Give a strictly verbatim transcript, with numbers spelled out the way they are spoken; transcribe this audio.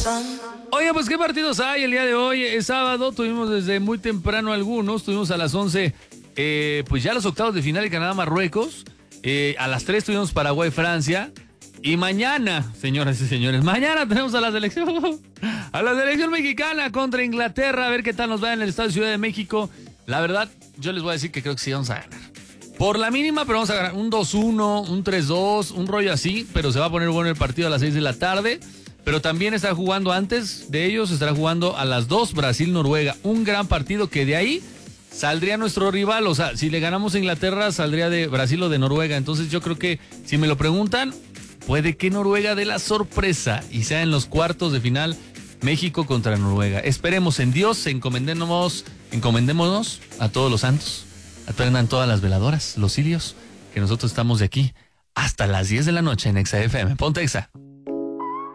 Oye, pues qué partidos hay el día de hoy. Es sábado, tuvimos desde muy temprano algunos. Tuvimos a las once, eh, pues ya los octavos de final de Canadá-Marruecos. Eh, a las tres tuvimos Paraguay-Francia. Y mañana, señoras y señores, mañana tenemos a la selección, a la selección mexicana contra Inglaterra. A ver qué tal nos va en el Estadio Ciudad de México. La verdad, yo les voy a decir que creo que sí vamos a ganar. Por la mínima, pero vamos a ganar un dos uno, un tres dos, un rollo así, pero se va a poner bueno el partido a las seis de la tarde. Pero también estará jugando antes de ellos, estará jugando a las dos Brasil-Noruega. Un gran partido que de ahí saldría nuestro rival. O sea, si le ganamos a Inglaterra, saldría de Brasil o de Noruega. Entonces yo creo que, si me lo preguntan, puede que Noruega dé la sorpresa y sea en los cuartos de final México contra Noruega. Esperemos en Dios, encomendémonos, encomendémonos a todos los santos. Atiendan todas las veladoras, los cirios, que nosotros estamos de aquí hasta las diez de la noche en Exa F M. Ponte Exa.